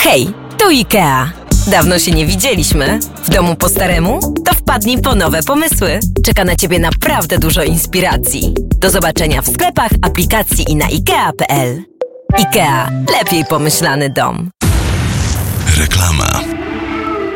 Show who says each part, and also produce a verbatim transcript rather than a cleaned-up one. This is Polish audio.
Speaker 1: Hej, tu IKEA. Dawno się nie widzieliśmy. W domu po staremu? To wpadnij po nowe pomysły. Czeka na Ciebie naprawdę dużo inspiracji. Do zobaczenia w sklepach, aplikacji i na ikea kropka p l. IKEA. Lepiej pomyślany dom.
Speaker 2: Reklama.